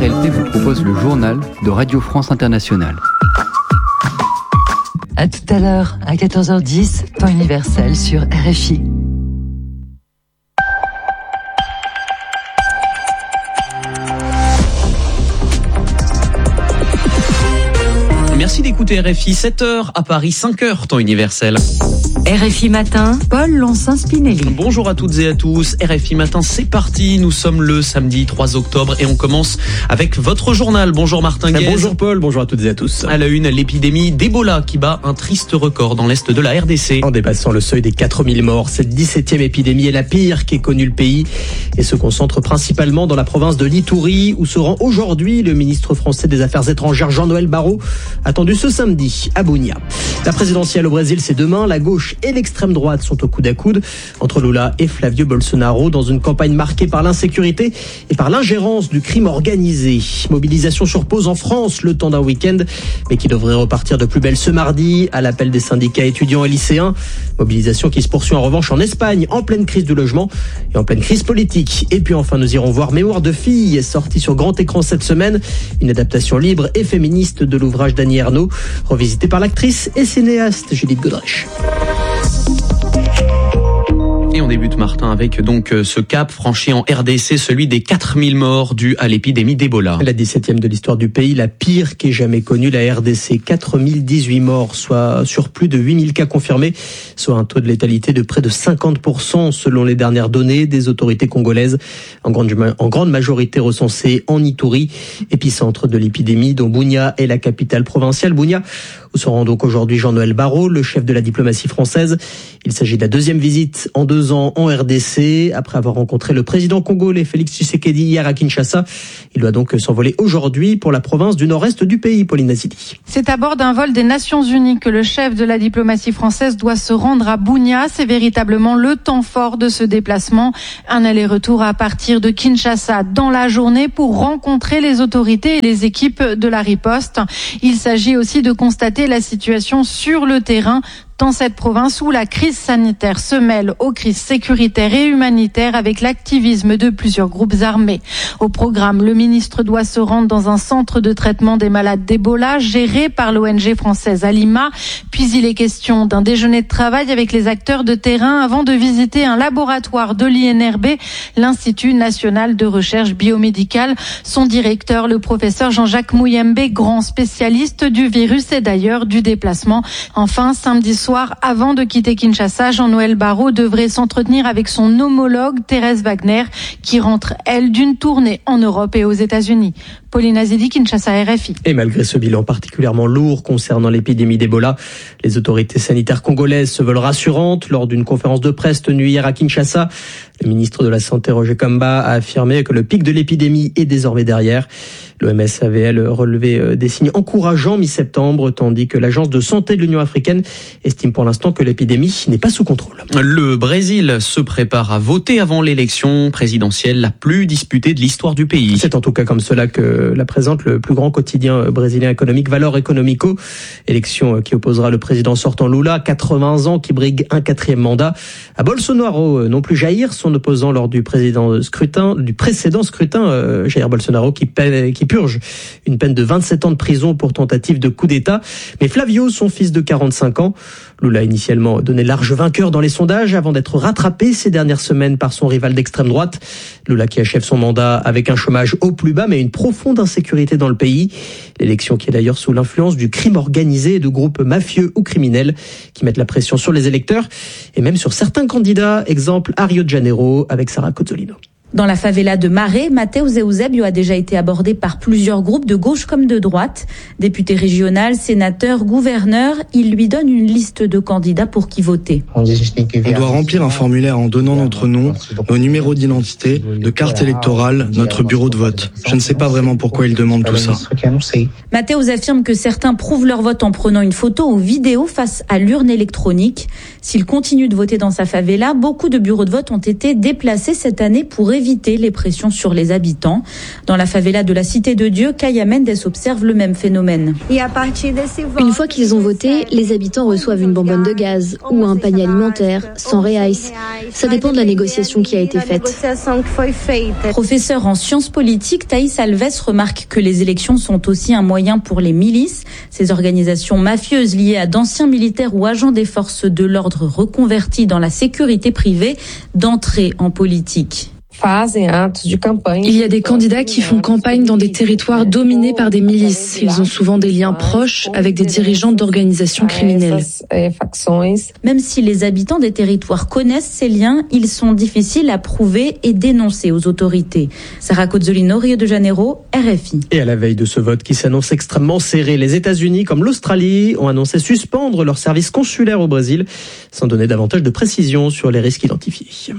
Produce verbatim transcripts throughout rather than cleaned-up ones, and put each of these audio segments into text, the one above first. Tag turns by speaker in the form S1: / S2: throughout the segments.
S1: R L P vous propose le journal de Radio France Internationale.
S2: À tout à l'heure, à quatorze heures dix, temps universel sur R F I.
S3: Merci d'écouter R F I, sept heures à Paris, cinq heures, temps universel.
S2: R F I Matin, Paul Lonsin-Spinelli.
S3: Bonjour à toutes et à tous, R F I Matin, c'est parti. Nous sommes le samedi trois octobre et on commence avec votre journal. Bonjour Martin Guez.
S4: Bonjour Paul, bonjour à toutes et à tous.
S3: À la une, l'épidémie d'Ebola qui bat un triste record dans l'est de la R D C.
S4: En dépassant le seuil des quatre mille morts, cette dix-septième épidémie est la pire qu'ait connue le pays et se concentre principalement dans la province de l'Ituri où se rend aujourd'hui le ministre français des Affaires étrangères Jean-Noël Barrot, attendu ce samedi à Bunia. La présidentielle au Brésil, c'est demain. La gauche et l'extrême droite sont au coude à coude entre Lula et Flavio Bolsonaro dans une campagne marquée par l'insécurité et par l'ingérence du crime organisé. Mobilisation sur pause en France le temps d'un week-end, mais qui devrait repartir de plus belle ce mardi à l'appel des syndicats étudiants et lycéens. Mobilisation qui se poursuit en revanche en Espagne, en pleine crise du logement et en pleine crise politique. Et puis enfin, nous irons voir Mémoire de filles, sortie sur grand écran cette semaine, une adaptation libre et féministe de l'ouvrage d'Annie Ernaux, revisité par l'actrice et cinéaste Judith Godrèche.
S3: Et on débute, Martin, avec donc ce cap franchi en R D C, celui des quatre mille morts dus à l'épidémie d'Ebola.
S4: La dix-septième de l'histoire du pays, la pire qu'ait jamais connue, la R D C. quatre mille dix-huit morts, soit sur plus de huit mille cas confirmés, soit un taux de létalité de près de cinquante pour cent selon les dernières données des autorités congolaises, en grande, en grande majorité recensées en Ituri, épicentre de l'épidémie dont Bunia est la capitale provinciale. Bunia, où se rend donc aujourd'hui Jean-Noël Barrot, le chef de la diplomatie française. Il s'agit de la deuxième visite en deux ans en R D C, après avoir rencontré le président congolais Félix Tshisekedi hier à Kinshasa. Il doit donc s'envoler aujourd'hui pour la province du nord-est du pays, Pauline Azili.
S5: C'est à bord d'un vol des Nations Unies que le chef de la diplomatie française doit se rendre à Bunia. C'est véritablement le temps fort de ce déplacement. Un aller-retour à partir de Kinshasa dans la journée pour rencontrer les autorités et les équipes de la riposte. Il s'agit aussi de constater la situation sur le terrain dans cette province où la crise sanitaire se mêle aux crises sécuritaires et humanitaires avec l'activisme de plusieurs groupes armés. Au programme, le ministre doit se rendre dans un centre de traitement des malades d'Ebola géré par l'O N G française à Lima. Puis il est question d'un déjeuner de travail avec les acteurs de terrain avant de visiter un laboratoire de l'I N R B, l'Institut national de recherche biomédicale. Son directeur, le professeur Jean-Jacques Mouyembe, grand spécialiste du virus et d'ailleurs du déplacement. Enfin, samedi soir, avant de quitter Kinshasa, Jean-Noël Barrot devrait s'entretenir avec son homologue Thérèse Wagner, qui rentre, elle, d'une tournée en Europe et aux États-Unis. Pauline Azili, Kinshasa, R F I.
S4: Et malgré ce bilan particulièrement lourd concernant l'épidémie d'Ebola, les autorités sanitaires congolaises se veulent rassurantes. Lors d'une conférence de presse tenue hier à Kinshasa, le ministre de la Santé, Roger Kamba, a affirmé que le pic de l'épidémie est désormais derrière. L'O M S avait, elle, relevé des signes encourageants mi-septembre, tandis que l'Agence de santé de l'Union africaine estime pour l'instant que l'épidémie n'est pas sous contrôle.
S3: Le Brésil se prépare à voter avant l'élection présidentielle la plus disputée de l'histoire du pays.
S4: C'est en tout cas comme cela que la présente le plus grand quotidien brésilien économique, Valor Econômico. Élection qui opposera le président sortant Lula, quatre-vingts ans, qui brigue un quatrième mandat, à Bolsonaro, non plus Jair, son opposant lors du président scrutin, du précédent scrutin, euh, Jair Bolsonaro, qui, paie, qui purge une peine de vingt-sept ans de prison pour tentative de coup d'État. Mais Flavio, son fils de quarante-cinq ans, Lula a initialement donné large vainqueur dans les sondages avant d'être rattrapé ces dernières semaines par son rival d'extrême droite. Lula qui achève son mandat avec un chômage au plus bas mais une profonde insécurité dans le pays. L'élection qui est d'ailleurs sous l'influence du crime organisé et de groupes mafieux ou criminels qui mettent la pression sur les électeurs et même sur certains candidats. Exemple à Rio de Janeiro avec Sarah Cozzolino.
S6: Dans la favela de Maré, Matheus Eusébio a déjà été abordé par plusieurs groupes de gauche comme de droite. Député régional, sénateur, gouverneur, il lui donne une liste de candidats pour qui voter.
S7: On doit remplir un formulaire en donnant notre nom, nos numéros d'identité, de carte électorale, notre bureau de vote. Je ne sais pas vraiment pourquoi ils demandent tout ça.
S6: Matheus affirme que certains prouvent leur vote en prenant une photo ou vidéo face à l'urne électronique. S'il continue de voter dans sa favela, beaucoup de bureaux de vote ont été déplacés cette année pour éviter éviter les pressions sur les habitants. Dans la favela de la Cité de Dieu, Kaya Mendes observe le même phénomène.
S8: Une fois qu'ils ont voté, les habitants reçoivent une bonbonne de gaz ou un panier alimentaire, cent reais. Ça dépend de la négociation qui a été faite.
S6: Professeur en sciences politiques, Thaïs Alves remarque que les élections sont aussi un moyen pour les milices, ces organisations mafieuses liées à d'anciens militaires ou agents des forces de l'ordre reconvertis dans la sécurité privée, d'entrer en politique.
S9: Il y a des candidats qui font campagne dans des territoires dominés par des milices. Ils ont souvent des liens proches avec des dirigeants d'organisations criminelles.
S6: Même si les habitants des territoires connaissent ces liens, ils sont difficiles à prouver et dénoncer aux autorités. Sarah Cozzolino, Rio de Janeiro, R F I.
S4: Et à la veille de ce vote qui s'annonce extrêmement serré, les États-Unis comme l'Australie ont annoncé suspendre leur service consulaire au Brésil, sans donner davantage de précisions sur les risques identifiés.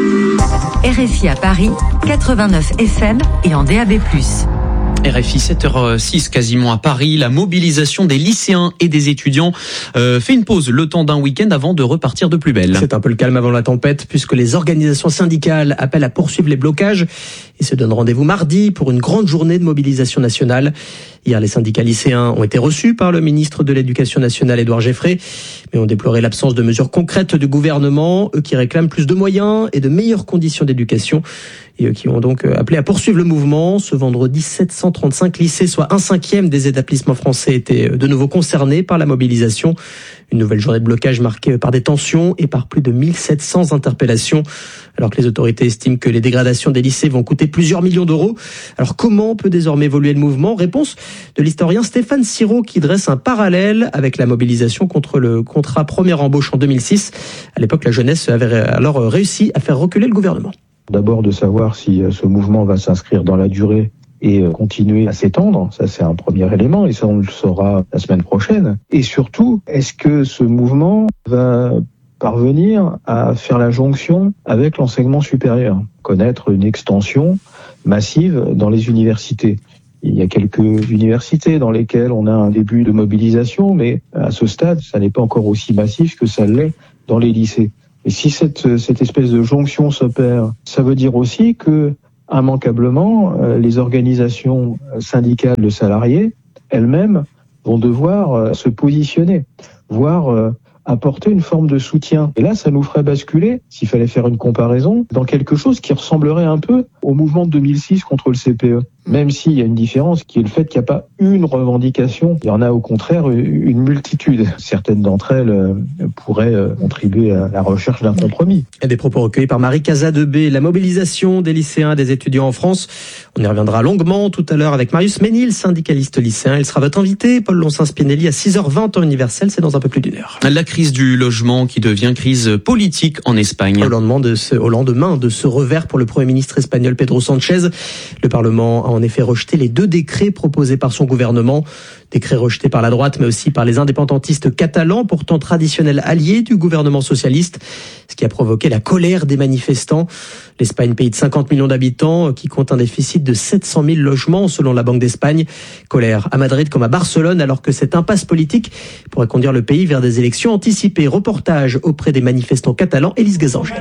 S2: R F I à Paris, quatre-vingt-neuf F M et en D A B plus.
S3: R F I sept heures six quasiment à Paris, la mobilisation des lycéens et des étudiants euh, fait une pause le temps d'un week-end avant de repartir de plus belle.
S4: C'est un peu le calme avant la tempête puisque les organisations syndicales appellent à poursuivre les blocages et se donnent rendez-vous mardi pour une grande journée de mobilisation nationale. Hier, les syndicats lycéens ont été reçus par le ministre de l'Éducation nationale, Édouard Geffrey, mais ont déploré l'absence de mesures concrètes du gouvernement, eux qui réclament plus de moyens et de meilleures conditions d'éducation, et eux qui ont donc appelé à poursuivre le mouvement. Ce vendredi, sept cent trente-cinq lycées, soit un cinquième des établissements français, étaient de nouveau concernés par la mobilisation. Une nouvelle journée de blocage marquée par des tensions et par plus de mille sept cents interpellations, alors que les autorités estiment que les dégradations des lycées vont coûter plusieurs millions d'euros. Alors comment peut désormais évoluer le mouvement ? Réponse de l'historien Stéphane Siro qui dresse un parallèle avec la mobilisation contre le contrat première embauche en deux mille six. À l'époque, la jeunesse avait alors réussi à faire reculer le gouvernement.
S10: D'abord de savoir si ce mouvement va s'inscrire dans la durée et continuer à s'étendre, ça c'est un premier élément et ça on le saura la semaine prochaine. Et surtout, est-ce que ce mouvement va parvenir à faire la jonction avec l'enseignement supérieur, connaître une extension massive dans les universités. Il y a quelques universités dans lesquelles on a un début de mobilisation, mais à ce stade, ça n'est pas encore aussi massif que ça l'est dans les lycées. Et si cette, cette espèce de jonction s'opère, ça veut dire aussi que, immanquablement, les organisations syndicales de salariés, elles-mêmes, vont devoir se positionner, voire apporter une forme de soutien. Et là, ça nous ferait basculer, s'il fallait faire une comparaison, dans quelque chose qui ressemblerait un peu au mouvement de deux mille six contre le C P E. Même s'il y a une différence qui est le fait qu'il n'y a pas une revendication, il y en a au contraire une multitude. Certaines d'entre elles pourraient contribuer à la recherche d'un compromis.
S4: Et des propos recueillis par Marie Casadebé, la mobilisation des lycéens et des étudiants en France. On y reviendra longuement tout à l'heure avec Marius Ménil, syndicaliste lycéen. Il sera votre invité, Paul Loncin-Spinelli, à six heures vingt temps universel. C'est dans un peu plus d'une heure.
S3: La crise du logement qui devient crise politique en Espagne.
S4: Au lendemain de ce, au lendemain de ce revers pour le Premier ministre espagnol Pedro Sánchez, le Parlement a en effet rejeté les deux décrets proposés par son gouvernement. Décrets rejetés par la droite, mais aussi par les indépendantistes catalans, pourtant traditionnels alliés du gouvernement socialiste, ce qui a provoqué la colère des manifestants. L'Espagne, pays de cinquante millions d'habitants, qui compte un déficit de sept cent mille logements, selon la Banque d'Espagne. Colère à Madrid comme à Barcelone, alors que cette impasse politique pourrait conduire le pays vers des élections anticipées. Reportage auprès des manifestants catalans, Élise Gazangel.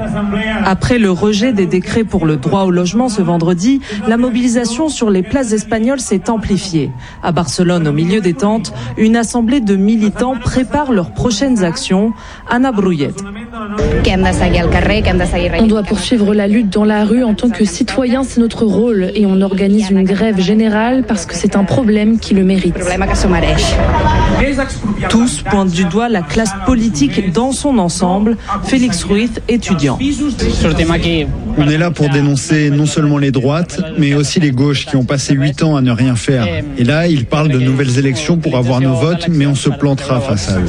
S11: Après le rejet des décrets pour le droit au logement ce vendredi, la mobilisation sur les places espagnoles s'est amplifiée. À Barcelone, au milieu des tentes, une assemblée de militants prépare leurs prochaines actions. Anna Bruyet.
S9: On doit poursuivre la lutte dans la rue en tant que citoyen, c'est notre rôle et on organise une grève générale parce que c'est un problème qui le mérite.
S11: Tous pointent du doigt la classe politique dans son ensemble. Félix Ruiz, étudiant.
S12: On est là pour dénoncer non seulement les droites, mais aussi les gauches qui ont passé huit ans à ne rien faire. Et là, ils parlent de nouvelles élections pour avoir nos votes, mais on se plantera face à eux.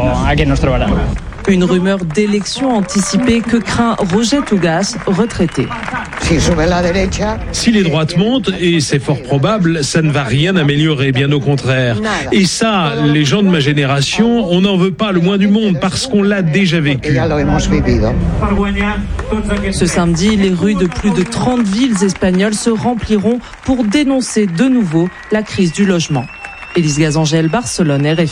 S11: Une rumeur d'élection anticipée que craint Roger Tougas, retraité.
S13: Si les droites montent, et c'est fort probable, ça ne va rien améliorer, bien au contraire. Et ça, les gens de ma génération, on n'en veut pas le moins du monde parce qu'on l'a déjà vécu.
S11: Ce samedi, les rues de plus de trente villes espagnoles se rempliront pour dénoncer de nouveau la crise du logement. Élise Gazangel, Barcelone, R F I.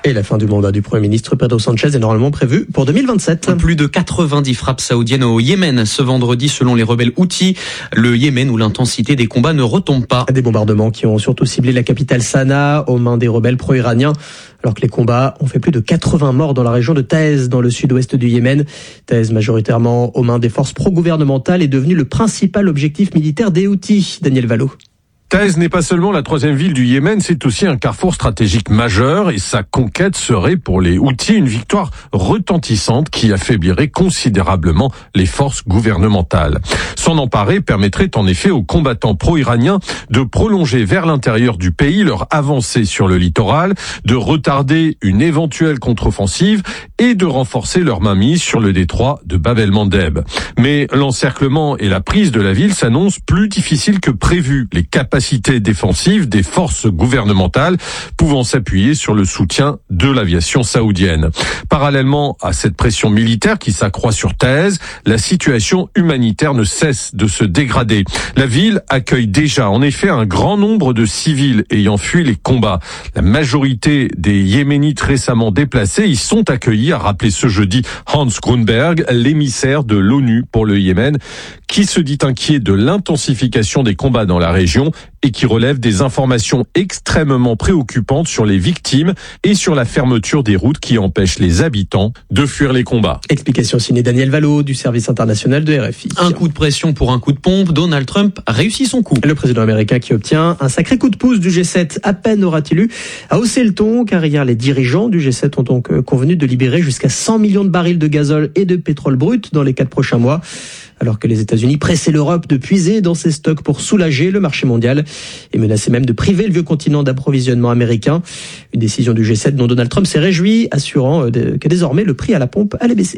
S4: Et la fin du mandat du Premier ministre Pedro Sánchez est normalement prévue pour deux mille vingt-sept.
S3: Plus de quatre-vingt-dix frappes saoudiennes au Yémen ce vendredi selon les rebelles Houthis. Le Yémen où l'intensité des combats ne retombe pas.
S4: Des bombardements qui ont surtout ciblé la capitale Sanaa aux mains des rebelles pro-iraniens. Alors que les combats ont fait plus de quatre-vingts morts dans la région de Taïz, dans le sud-ouest du Yémen. Taïz, majoritairement aux mains des forces pro-gouvernementales, est devenu le principal objectif militaire des Houthis. Daniel Valo.
S14: Taïz n'est pas seulement la troisième ville du Yémen, c'est aussi un carrefour stratégique majeur et sa conquête serait pour les Houthis une victoire retentissante qui affaiblirait considérablement les forces gouvernementales. S'en emparer permettrait en effet aux combattants pro-iraniens de prolonger vers l'intérieur du pays leur avancée sur le littoral, de retarder une éventuelle contre-offensive et de renforcer leur mainmise sur le détroit de Bab el-Mandeb. Mais l'encerclement et la prise de la ville s'annoncent plus difficiles que prévu. Les capacités défensives des forces gouvernementales pouvant s'appuyer sur le soutien de l'aviation saoudienne. Parallèlement à cette pression militaire qui s'accroît sur Taïz, la situation humanitaire ne cesse de se dégrader. La ville accueille déjà en effet un grand nombre de civils ayant fui les combats. La majorité des Yéménites récemment déplacés y sont accueillis, a rappelé ce jeudi Hans Grunberg, l'émissaire de l'ONU pour le Yémen, qui se dit inquiet de l'intensification des combats dans la région et qui relève des informations extrêmement préoccupantes sur les victimes et sur la fermeture des routes qui empêchent les habitants de fuir les combats.
S4: Explication signée Daniel Valo du service international de R F I.
S3: Un coup de pression pour un coup de pompe, Donald Trump a réussi son coup.
S4: Le président américain qui obtient un sacré coup de pouce du G sept, à peine aura-t-il eu à hausser le ton, car hier les dirigeants du G sept ont donc convenu de libérer jusqu'à cent millions de barils de gazole et de pétrole brut dans les quatre prochains mois. Alors que les États-Unis pressaient l'Europe de puiser dans ses stocks pour soulager le marché mondial et menaçaient même de priver le vieux continent d'approvisionnement américain. Une décision du G sept dont Donald Trump s'est réjoui, assurant que désormais le prix à la pompe allait baisser.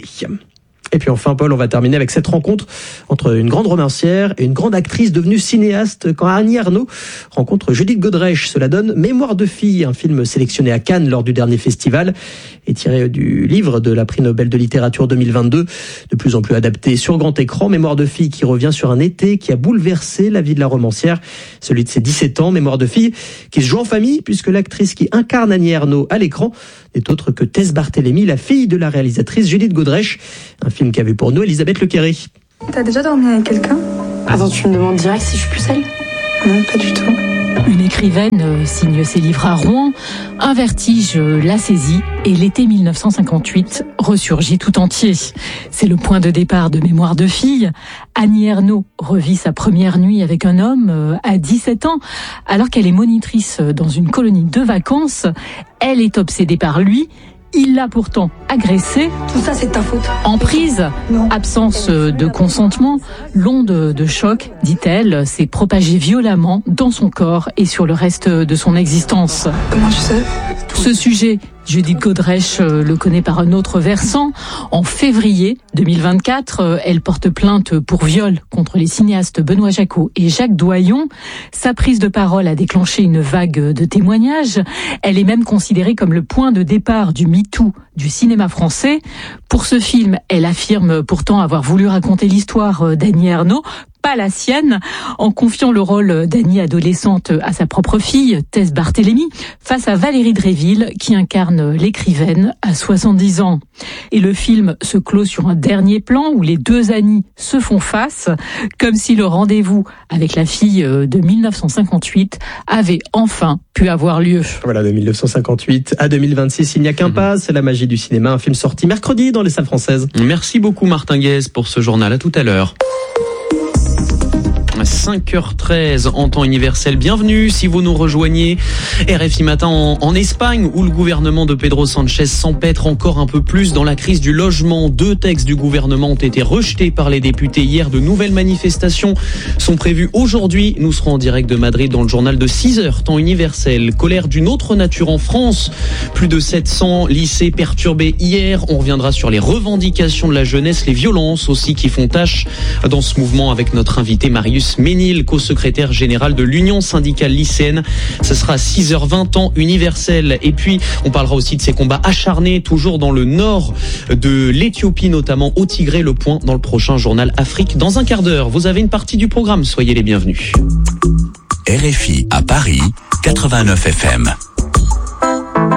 S4: Et puis enfin, Paul, on va terminer avec cette rencontre entre une grande romancière et une grande actrice devenue cinéaste quand Annie Ernaux rencontre Judith Godrèche. Cela donne Mémoire de fille, un film sélectionné à Cannes lors du dernier festival et tiré du livre de la prix Nobel de littérature deux mille vingt-deux, de plus en plus adapté sur grand écran. Mémoire de fille qui revient sur un été qui a bouleversé la vie de la romancière, celui de ses dix-sept ans. Mémoire de fille qui se joue en famille puisque l'actrice qui incarne Annie Ernaux à l'écran n'est autre que Tess Barthélemy, la fille de la réalisatrice Judith Godrèche. Un film qu'a vu pour nous Elisabeth Lequéré.
S15: T'as déjà dormi avec quelqu'un ? Attends, tu me demandes direct si je suis plus seule ? Non, pas du tout.
S16: Une écrivaine signe ses livres à Rouen. Un vertige la saisit et l'été mille neuf cent cinquante-huit ressurgit tout entier. C'est le point de départ de Mémoire de fille. Annie Ernaux revit sa première nuit avec un homme à dix-sept ans, alors qu'elle est monitrice dans une colonie de vacances. Elle est obsédée par lui. Il l'a pourtant agressée.
S15: Tout ça, c'est ta faute.
S16: Emprise, non. Absence de consentement, l'onde de choc, dit-elle, s'est propagée violemment dans son corps et sur le reste de son existence.
S15: Comment tu sais ?
S16: Ce sujet, Judith Godrèche le connaît par un autre versant. En février deux mille vingt-quatre, elle porte plainte pour viol contre les cinéastes Benoît Jacquot et Jacques Doyon. Sa prise de parole a déclenché une vague de témoignages. Elle est même considérée comme le point de départ du MeToo du cinéma français. Pour ce film, elle affirme pourtant avoir voulu raconter l'histoire d'Annie Ernaux, pas la sienne, en confiant le rôle d'Annie adolescente à sa propre fille, Tess Barthélemy, face à Valérie Dréville, qui incarne l'écrivaine à soixante-dix ans. Et le film se clôt sur un dernier plan où les deux Annie se font face, comme si le rendez-vous avec la fille de mille neuf cent cinquante-huit avait enfin pu avoir lieu.
S4: Voilà, de mille neuf cent cinquante-huit à deux mille vingt-six, il n'y a qu'un pas, c'est la magie du cinéma, un film sorti mercredi dans les salles françaises.
S3: Merci beaucoup Martin Guez pour ce journal, à tout à l'heure. cinq heures treize en temps universel. Bienvenue si vous nous rejoignez. R F I Matin en, en Espagne où le gouvernement de Pedro Sánchez s'empêtre encore un peu plus dans la crise du logement. Deux textes du gouvernement ont été rejetés par les députés hier. De nouvelles manifestations sont prévues aujourd'hui. Nous serons en direct de Madrid dans le journal de six heures, temps universel. Colère d'une autre nature en France. Plus de sept cents lycées perturbés hier. On reviendra sur les revendications de la jeunesse, les violences aussi qui font tâche dans ce mouvement avec notre invité Marius Ménil, co-secrétaire général de l'Union syndicale lycéenne. Ce sera à six heures vingt temps universel. Et puis, on parlera aussi de ces combats acharnés, toujours dans le nord de l'Éthiopie, notamment au Tigré. Le point dans le prochain journal Afrique. Dans un quart d'heure, vous avez une partie du programme. Soyez les bienvenus.
S17: R F I à Paris, quatre-vingt-neuf F M.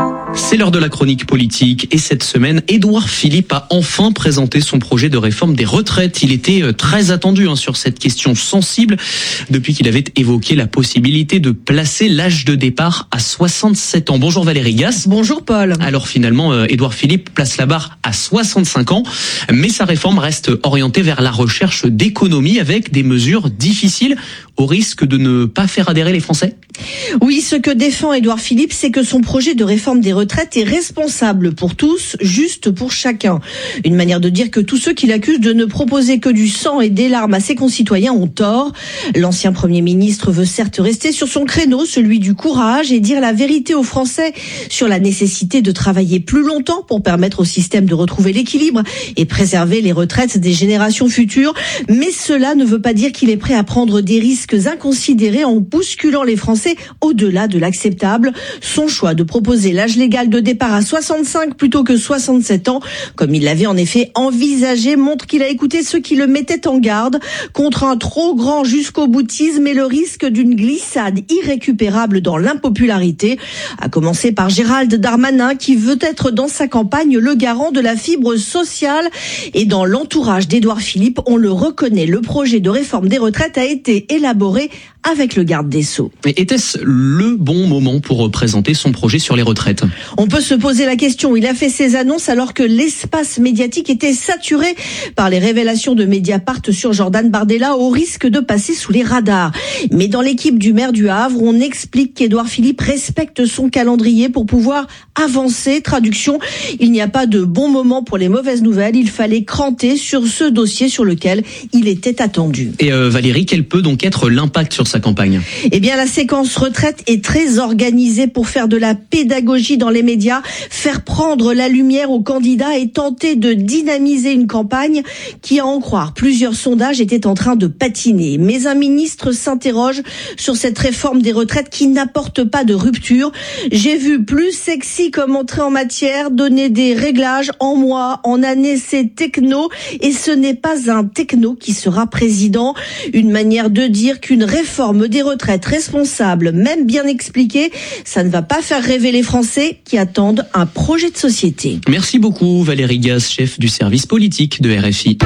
S3: C'est l'heure de la chronique politique et cette semaine, Édouard Philippe a enfin présenté son projet de réforme des retraites. Il était très attendu hein, sur cette question sensible depuis qu'il avait évoqué la possibilité de placer l'âge de départ à soixante-sept ans. Bonjour Valérie Gasse.
S17: Bonjour Paul.
S3: Alors finalement, Édouard Philippe place la barre à soixante-cinq ans, mais sa réforme reste orientée vers la recherche d'économie avec des mesures difficiles au risque de ne pas faire adhérer les Français.
S17: Oui, ce que défend Édouard Philippe, c'est que son projet de réforme des retraites est responsable pour tous, juste pour chacun. Une manière de dire que tous ceux qui l'accusent de ne proposer que du sang et des larmes à ses concitoyens ont tort. L'ancien Premier ministre veut certes rester sur son créneau, celui du courage, et dire la vérité aux Français sur la nécessité de travailler plus longtemps pour permettre au système de retrouver l'équilibre et préserver les retraites des générations futures. Mais cela ne veut pas dire qu'il est prêt à prendre des risques inconsidérés en bousculant les Français au-delà de l'acceptable. Son choix de proposer l'âge légal de départ à soixante-cinq plutôt que soixante-sept ans, comme il l'avait en effet envisagé, montre qu'il a écouté ceux qui le mettaient en garde contre un trop grand jusqu'au boutisme et le risque d'une glissade irrécupérable dans l'impopularité. À commencer par Gérald Darmanin qui veut être dans sa campagne le garant de la fibre sociale. Et dans l'entourage d'Édouard Philippe, on le reconnaît, le projet de réforme des retraites a été élaboré avec le garde des Sceaux.
S3: Et était-ce le bon moment pour présenter son projet sur les retraites ?
S17: On peut se poser la question. Il a fait ses annonces alors que l'espace médiatique était saturé par les révélations de Mediapart sur Jordan Bardella au risque de passer sous les radars. Mais dans l'équipe du maire du Havre, on explique qu'Édouard Philippe respecte son calendrier pour pouvoir avancer. Traduction, il n'y a pas de bon moment pour les mauvaises nouvelles. Il fallait cranter sur ce dossier sur lequel il était attendu.
S3: Et euh, Valérie, quel peut donc être l'impact sur sa campagne ?
S17: Eh bien, la séquence retraite est très organisée pour faire de la pédagogie dans les médias, faire prendre la lumière aux candidats et tenter de dynamiser une campagne qui, à en croire plusieurs sondages, était en train de patiner. Mais un ministre s'interroge sur cette réforme des retraites qui n'apporte pas de rupture. J'ai vu plus sexy comme entrée en matière, donner des réglages en mois, en années, c'est techno. Et ce n'est pas un techno qui sera président. Une manière de dire qu'une réforme des retraites responsable, même bien expliquée, ça ne va pas faire rêver les Français qui attendent un projet de société.
S3: Merci beaucoup Valérie Gasse, chef du service politique de R F I.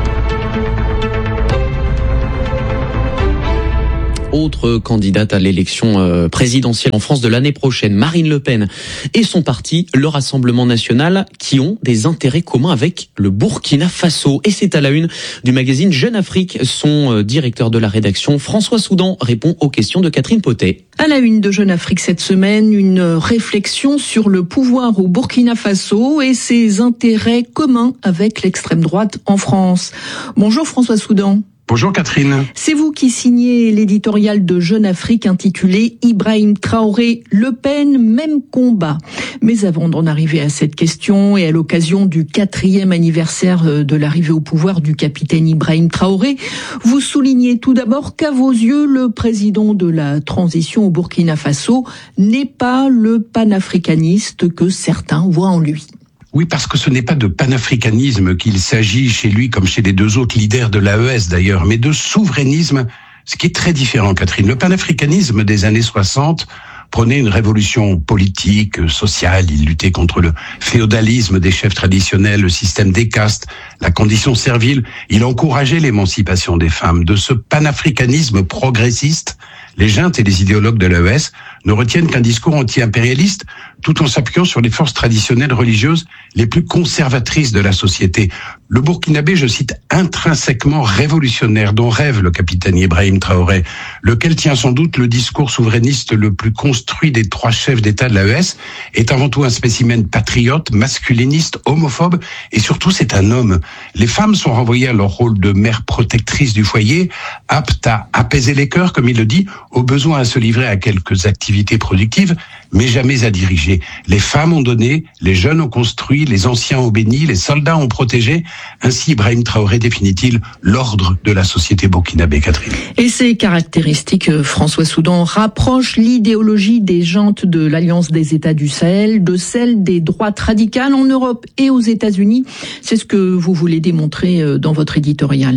S3: Autre candidate à l'élection présidentielle en France de l'année prochaine, Marine Le Pen et son parti, le Rassemblement National, qui ont des intérêts communs avec le Burkina Faso. Et c'est à la une du magazine Jeune Afrique. Son directeur de la rédaction, François Soudan, répond aux questions de Catherine Potet.
S18: À la une de Jeune Afrique cette semaine, une réflexion sur le pouvoir au Burkina Faso et ses intérêts communs avec l'extrême droite en France. Bonjour François Soudan.
S19: Bonjour Catherine.
S18: C'est vous qui signez l'éditorial de Jeune Afrique intitulé Ibrahim Traoré, Le Pen, même combat. Mais avant d'en arriver à cette question et à l'occasion du quatrième anniversaire de l'arrivée au pouvoir du capitaine Ibrahim Traoré, vous soulignez tout d'abord qu'à vos yeux, le président de la transition au Burkina Faso n'est pas le panafricaniste que certains voient en lui.
S19: Oui, parce que ce n'est pas de panafricanisme qu'il s'agit chez lui, comme chez les deux autres leaders de l'A E S d'ailleurs, mais de souverainisme, ce qui est très différent, Catherine. Le panafricanisme des années soixante prônait une révolution politique, sociale, il luttait contre le féodalisme des chefs traditionnels, le système des castes, la condition servile, il encourageait l'émancipation des femmes. De ce panafricanisme progressiste, les juntes et les idéologues de l'A E S ne retiennent qu'un discours anti-impérialiste tout en s'appuyant sur les forces traditionnelles religieuses les plus conservatrices de la société. Le Burkinabé, je cite, intrinsèquement révolutionnaire dont rêve le capitaine Ibrahim Traoré, lequel tient sans doute le discours souverainiste le plus construit des trois chefs d'État de l'A E S, est avant tout un spécimen patriote, masculiniste, homophobe, et surtout c'est un homme. Les femmes sont renvoyées à leur rôle de mère protectrice du foyer, aptes à apaiser les cœurs, comme il le dit, au besoin à se livrer à quelques activités productives, mais jamais à diriger. Les femmes ont donné, les jeunes ont construit, les anciens ont béni, les soldats ont protégé. Ainsi, Ibrahim Traoré définit-il l'ordre de la société burkinabé, Catherine.
S18: Et ces caractéristiques, François Soudan, rapprochent l'idéologie des jantes de l'Alliance des États du Sahel de celle des droites radicales en Europe et aux États-Unis. C'est ce que vous voulez démontrer dans votre éditorial.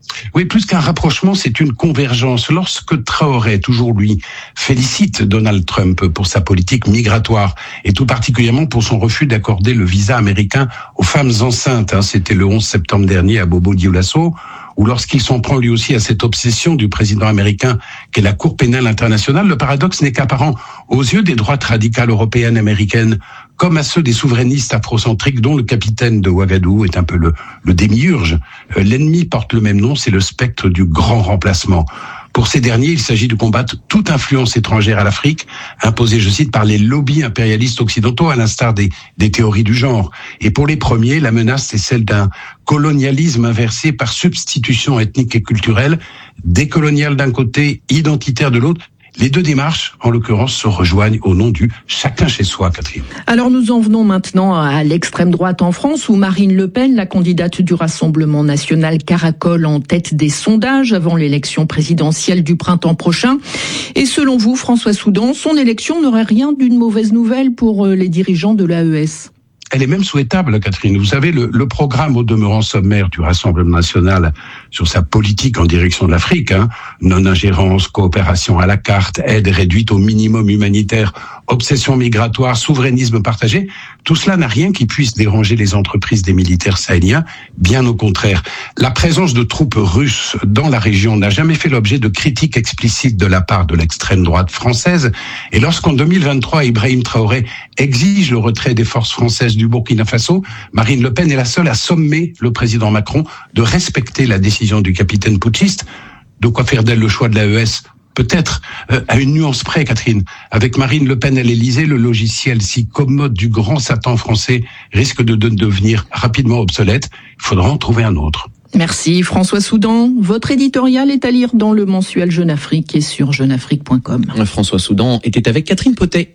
S19: Oui, plus qu'un rapprochement, c'est une convergence. Lorsque Traoré, toujours lui, félicite Donald Trump pour sa politique migratoire et tout particulièrement pour son refus d'accorder le visa américain aux femmes enceintes, hein, c'était le onze septembre dernier à Bobo Dioulasso, ou lorsqu'il s'en prend lui aussi à cette obsession du président américain qu'est la Cour pénale internationale, le paradoxe n'est qu'apparent aux yeux des droites radicales européennes, américaines, comme à ceux des souverainistes afrocentriques dont le capitaine de Ouagadougou est un peu le, le démiurge. L'ennemi porte le même nom, c'est le spectre du grand remplacement. Pour ces derniers, il s'agit de combattre toute influence étrangère à l'Afrique, imposée, je cite, par les lobbies impérialistes occidentaux, à l'instar des, des théories du genre. Et pour les premiers, la menace, c'est celle d'un colonialisme inversé par substitution ethnique et culturelle, décolonial d'un côté, identitaire de l'autre. Les deux démarches, en l'occurrence, se rejoignent au nom du chacun chez soi, Catherine.
S18: Alors nous en venons maintenant à l'extrême droite en France, où Marine Le Pen, la candidate du Rassemblement national, caracole en tête des sondages avant l'élection présidentielle du printemps prochain. Et selon vous, François Soudan, son élection n'aurait rien d'une mauvaise nouvelle pour les dirigeants de l'A E S?
S19: Elle est même souhaitable, Catherine. Vous savez, le, le programme au demeurant sommaire du Rassemblement national sur sa politique en direction de l'Afrique, hein, non-ingérence, coopération à la carte, aide réduite au minimum humanitaire, obsession migratoire, souverainisme partagé, tout cela n'a rien qui puisse déranger les entreprises des militaires sahéliens, bien au contraire. La présence de troupes russes dans la région n'a jamais fait l'objet de critiques explicites de la part de l'extrême droite française, et lorsqu'en deux mille vingt-trois, Ibrahim Traoré exige le retrait des forces françaises du Burkina Faso, Marine Le Pen est la seule à sommer le président Macron de respecter la décision du capitaine putschiste. De quoi faire d'elle le choix de l'A E S ? Peut-être euh, à une nuance près, Catherine. Avec Marine Le Pen à l'Élysée, le logiciel si commode du grand Satan français risque de, de devenir rapidement obsolète. Il faudra en trouver un autre.
S18: Merci François Soudan. Votre éditorial est à lire dans le mensuel Jeune Afrique et sur jeune afrique point com.
S3: François Soudan était avec Catherine Potet.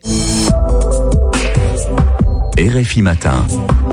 S1: R F I Matin.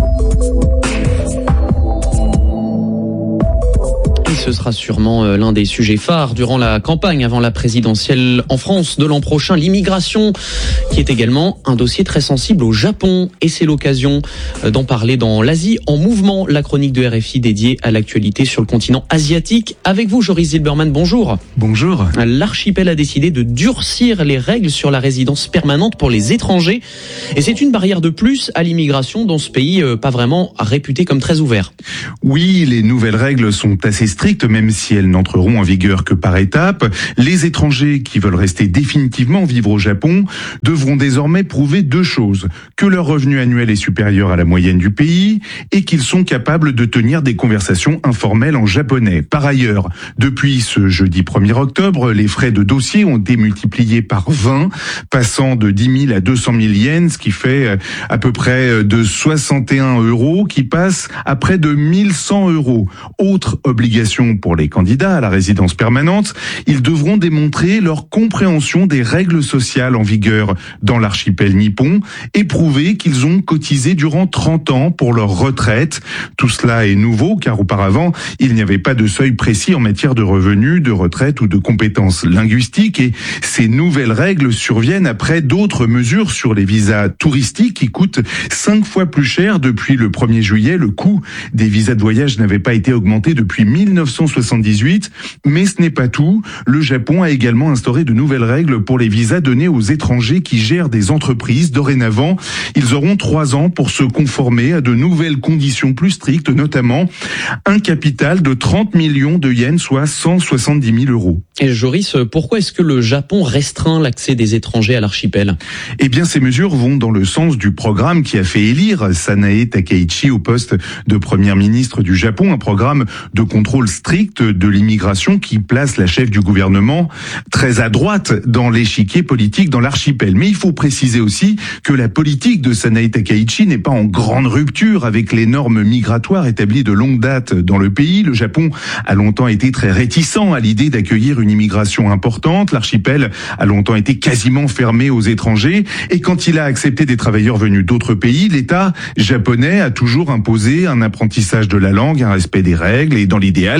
S3: Ce sera sûrement l'un des sujets phares durant la campagne avant la présidentielle en France de l'an prochain, l'immigration, qui est également un dossier très sensible au Japon. Et c'est l'occasion d'en parler dans l'Asie en mouvement, la chronique de R F I dédiée à l'actualité sur le continent asiatique. Avec vous, Joris Zilberman, bonjour.
S20: Bonjour.
S3: L'archipel a décidé de durcir les règles sur la résidence permanente pour les étrangers. Et c'est une barrière de plus à l'immigration dans ce pays pas vraiment réputé comme très ouvert.
S20: Oui, les nouvelles règles sont assez strictes, même si elles n'entreront en vigueur que par étapes. Les étrangers qui veulent rester définitivement vivre au Japon devront désormais prouver deux choses: que leur revenu annuel est supérieur à la moyenne du pays et qu'ils sont capables de tenir des conversations informelles en japonais. Par ailleurs, depuis ce jeudi premier octobre, les frais de dossier ont été multipliés par vingt, passant de dix mille à deux cent mille yens, ce qui fait à peu près de soixante et un euros, qui passe à près de mille cent euros. Autre obligation pour les candidats à la résidence permanente, ils devront démontrer leur compréhension des règles sociales en vigueur dans l'archipel nippon et prouver qu'ils ont cotisé durant trente ans pour leur retraite. Tout cela est nouveau car auparavant, il n'y avait pas de seuil précis en matière de revenus, de retraite ou de compétences linguistiques, et ces nouvelles règles surviennent après d'autres mesures sur les visas touristiques qui coûtent cinq fois plus cher depuis le premier juillet. Le coût des visas de voyage n'avait pas été augmenté depuis mille neuf cent soixante-dix-huit, mais ce n'est pas tout. Le Japon a également instauré de nouvelles règles pour les visas donnés aux étrangers qui gèrent des entreprises. Dorénavant, ils auront trois ans pour se conformer à de nouvelles conditions plus strictes, notamment un capital de trente millions de yens, soit cent soixante-dix mille euros.
S3: Et Joris, pourquoi est-ce que le Japon restreint l'accès des étrangers à l'archipel ?
S20: Eh bien, ces mesures vont dans le sens du programme qui a fait élire Sanae Takaichi au poste de première ministre du Japon, un programme de contrôle strict de l'immigration qui place la chef du gouvernement très à droite dans l'échiquier politique dans l'archipel. Mais il faut préciser aussi que la politique de Sanae Takaichi n'est pas en grande rupture avec les normes migratoires établies de longue date dans le pays. Le Japon a longtemps été très réticent à l'idée d'accueillir une immigration importante. L'archipel a longtemps été quasiment fermé aux étrangers, et quand il a accepté des travailleurs venus d'autres pays, l'État japonais a toujours imposé un apprentissage de la langue, un respect des règles, et dans l'idéal,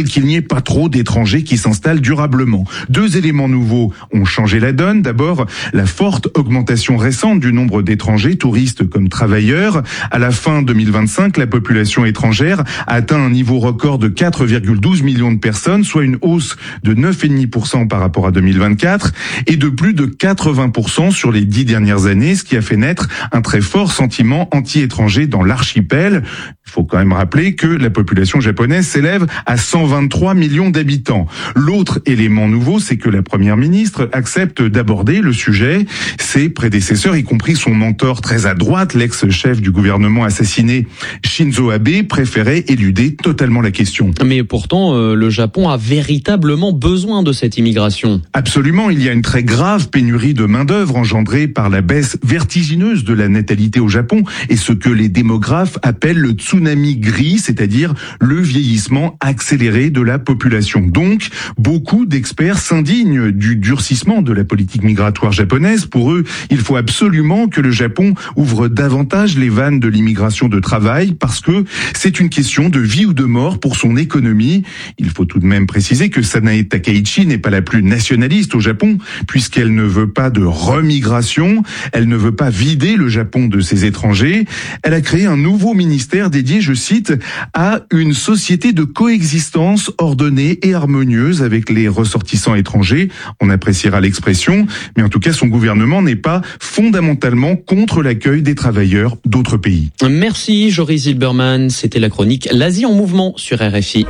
S20: qu'il n'y ait pas trop d'étrangers qui s'installent durablement. Deux éléments nouveaux ont changé la donne. D'abord, la forte augmentation récente du nombre d'étrangers, touristes comme travailleurs. À la fin deux mille vingt-cinq, la population étrangère a atteint un niveau record de quatre virgule douze millions de personnes, soit une hausse de neuf virgule cinq pour cent par rapport à deux mille vingt-quatre et de plus de quatre-vingts pour cent sur les dix dernières années, ce qui a fait naître un très fort sentiment anti-étranger dans l'archipel. Il faut quand même rappeler que la population japonaise s'élève à cent vingt-trois millions d'habitants. L'autre élément nouveau, c'est que la première ministre accepte d'aborder le sujet. Ses prédécesseurs, y compris son mentor très à droite, l'ex-chef du gouvernement assassiné Shinzo Abe, préféraient éluder totalement la question.
S3: Mais pourtant, euh, le Japon a véritablement besoin de cette immigration.
S20: Absolument, il y a une très grave pénurie de main-d'œuvre engendrée par la baisse vertigineuse de la natalité au Japon et ce que les démographes appellent le tsunami gris, c'est-à-dire le vieillissement accéléré de la population. Donc, beaucoup d'experts s'indignent du durcissement de la politique migratoire japonaise. Pour eux, il faut absolument que le Japon ouvre davantage les vannes de l'immigration de travail parce que c'est une question de vie ou de mort pour son économie. Il faut tout de même préciser que Sanae Takaichi n'est pas la plus nationaliste au Japon puisqu'elle ne veut pas de remigration, elle ne veut pas vider le Japon de ses étrangers. Elle a créé un nouveau ministère dédié, je cite, à une société de coexistence ordonnée et harmonieuse avec les ressortissants étrangers. On appréciera l'expression, mais en tout cas, son gouvernement n'est pas fondamentalement contre l'accueil des travailleurs d'autres pays.
S3: Merci Joris Zilberman, c'était la chronique L'Asie en mouvement sur R F I.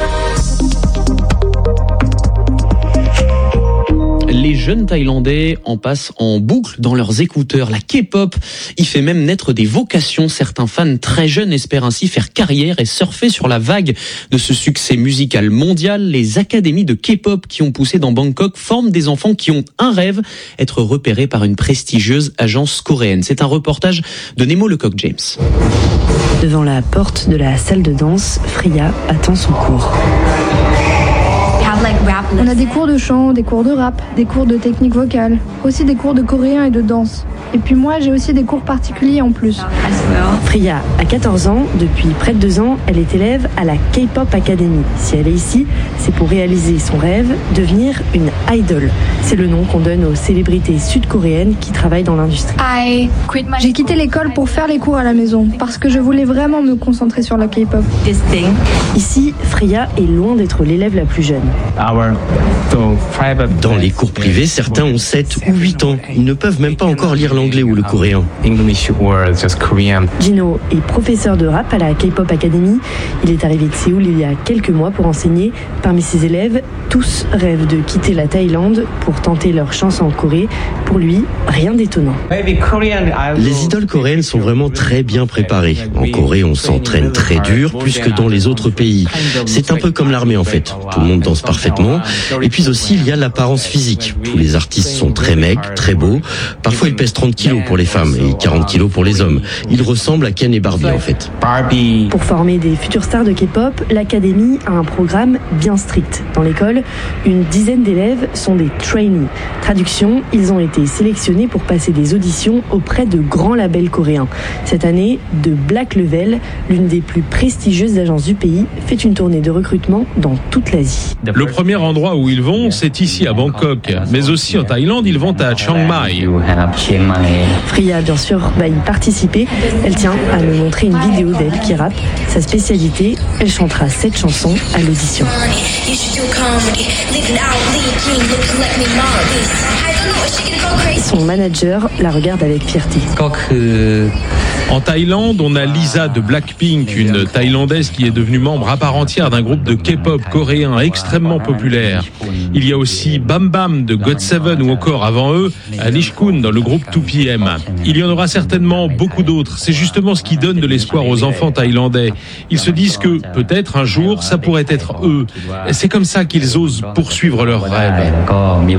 S3: Les jeunes Thaïlandais en passent en boucle dans leurs écouteurs. La K-pop y fait même naître des vocations. Certains fans très jeunes espèrent ainsi faire carrière et surfer sur la vague de ce succès musical mondial. Les académies de K-pop qui ont poussé dans Bangkok forment des enfants qui ont un rêve, être repérés par une prestigieuse agence coréenne. C'est un reportage de Nemo Lecoq-James.
S21: Devant la porte de la salle de danse, Freya attend son cours.
S22: On a des cours de chant, des cours de rap, des cours de technique vocale, aussi des cours de coréen et de danse. Et puis moi, j'ai aussi des cours particuliers en plus.
S21: Freya a quatorze ans. Depuis près de deux ans, elle est élève à la K-pop Academy. Si elle est ici, c'est pour réaliser son rêve, devenir une idol. C'est le nom qu'on donne aux célébrités sud-coréennes qui travaillent dans l'industrie.
S22: J'ai quitté l'école pour faire les cours à la maison, parce que je voulais vraiment me concentrer sur la K-pop.
S21: Ici, Freya est loin d'être l'élève la plus jeune.
S23: Dans les cours privés, certains ont sept ou huit ans. Ils ne peuvent même pas encore lire l'anglais ou le coréen.
S21: Gino est professeur de rap à la K-pop Academy. Il est arrivé de Séoul il y a quelques mois pour enseigner. Parmi ses élèves, tous rêvent de quitter la Thaïlande pour tenter leur chance en Corée. Pour lui, rien d'étonnant.
S23: Les idoles coréennes sont vraiment très bien préparées. En Corée, on s'entraîne très dur, plus que dans les autres pays. C'est un peu comme l'armée en fait. Tout le monde danse parfaitement. Et puis aussi, il y a l'apparence physique. Tous les artistes sont très maigres, très beaux. Parfois, ils pèsent trente kilos pour les femmes et quarante kilos pour les hommes. Ils ressemblent à Ken et Barbie en fait.
S21: Pour former des futures stars de K-pop, l'Académie a un programme bien strict. Dans l'école, une dizaine d'élèves sont des trainees. Traduction, ils ont été sélectionnés pour passer des auditions auprès de grands labels coréens. Cette année, de Black Level, l'une des plus prestigieuses agences du pays, fait une tournée de recrutement dans toute l'Asie.
S13: Le premier endroit où ils vont, c'est ici à Bangkok. Mais aussi en Thaïlande, ils vont à Chiang Mai.
S21: Freya, bien sûr, va y participer. Elle tient à me montrer une vidéo d'elle qui rappe. Sa spécialité, elle chantera sept chansons à l'audition. Son manager la regarde avec fierté.
S13: En Thaïlande, on a Lisa de Blackpink, une Thaïlandaise qui est devenue membre à part entière d'un groupe de K-pop coréen extrêmement populaire. Il y a aussi Bam Bam de God Seven ou encore avant eux, Anish Kun dans le groupe deux P M. Il y en aura certainement beaucoup d'autres. C'est justement ce qui donne de l'espoir aux enfants thaïlandais. Ils se disent que peut-être un jour, ça pourrait être eux. C'est comme ça qu'ils osent poursuivre leurs rêves.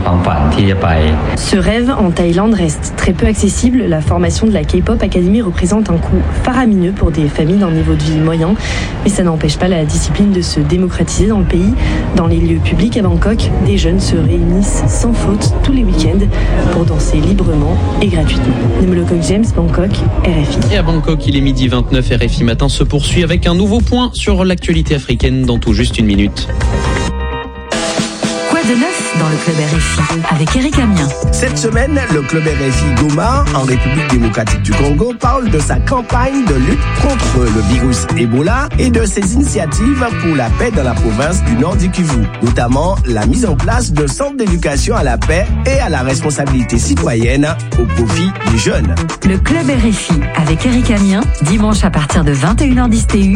S21: Ce rêve en Thaïlande reste très peu accessible. La formation de la K-pop Academy représente représente un coût faramineux pour des familles d'un niveau de vie moyen. Mais ça n'empêche pas la discipline de se démocratiser dans le pays. Dans les lieux publics à Bangkok, des jeunes se réunissent sans faute tous les week-ends pour danser librement et gratuitement. Nemolokok James, Bangkok, R F I.
S3: Et à Bangkok, il est midi vingt-neuf, R F I Matin se poursuit avec un nouveau point sur l'actualité africaine dans tout juste une minute.
S2: Quoi de neuf dans le club R F I avec Eric Amien.
S5: Cette semaine, le club R F I Goma, en République démocratique du Congo, parle de sa campagne de lutte contre le virus Ebola et de ses initiatives pour la paix dans la province du Nord du Kivu, notamment la mise en place de centres d'éducation à la paix et à la responsabilité citoyenne au profit des jeunes.
S2: Le club R F I avec Eric Amien, dimanche à partir de vingt et une heures dix T U